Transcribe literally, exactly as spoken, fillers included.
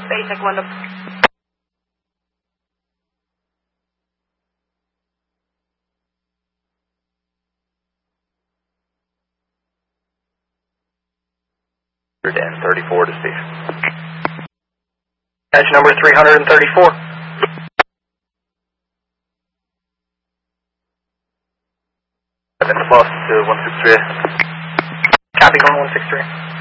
Basic one to... And thirty-four to station. Edge number three hundred thirty-four. Seven plus to one six three. Copy, going one six three.